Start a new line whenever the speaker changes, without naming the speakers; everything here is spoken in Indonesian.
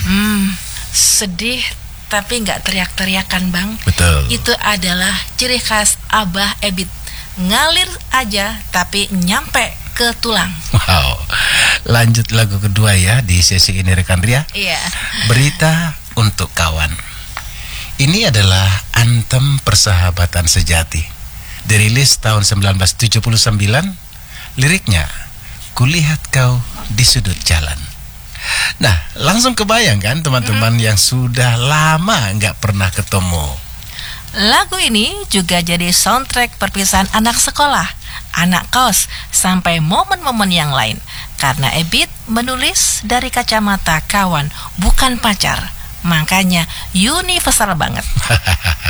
Sedih tapi nggak teriak-teriakan, Bang.
Betul.
Itu adalah ciri khas Abah Ebit. Ngalir aja tapi nyampe ke tulang.
Wow. Lanjut lagu kedua ya di sesi ini rekan Ria.
Iya.
Berita untuk kawan. Ini adalah anthem persahabatan sejati. Dirilis tahun 1979. Liriknya, kulihat kau di sudut jalan. Nah, langsung kebayang kan teman-teman yang sudah lama nggak pernah ketemu.
Lagu ini juga jadi soundtrack perpisahan anak sekolah, anak kos, sampai momen-momen yang lain. Karena Ebit menulis dari kacamata kawan, bukan pacar. Makanya universal banget.